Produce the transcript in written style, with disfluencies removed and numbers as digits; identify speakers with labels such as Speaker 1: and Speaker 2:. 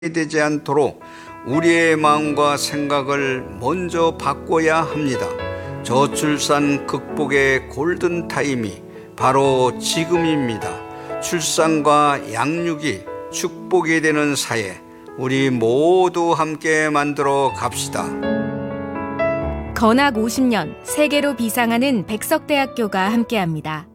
Speaker 1: 되지 않도록 우리의 마음과 생각을 먼저 바꿔야 합니다. 저출산 극복의 골든타임이 바로 지금입니다. 출산과 양육이 축복이 되는 사회, 우리 모두 함께 만들어 갑시다.
Speaker 2: 건학 50년 세계로 비상하는 백석대학교가 함께합니다.